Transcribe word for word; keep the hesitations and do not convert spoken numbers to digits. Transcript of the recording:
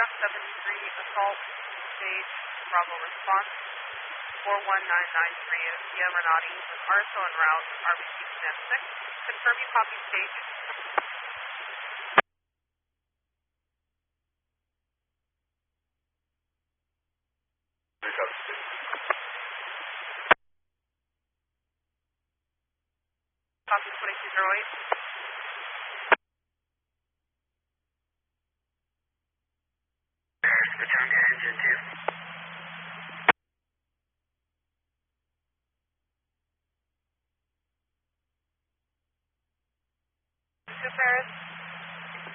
Aircraft seventy-three, assault stage, Bravo response, four one nine nine three, Via Renati with R S O en route, R B C command six. Confirm you copy stage. Copy twenty-two zero eight. Return to engine two. Two Paris.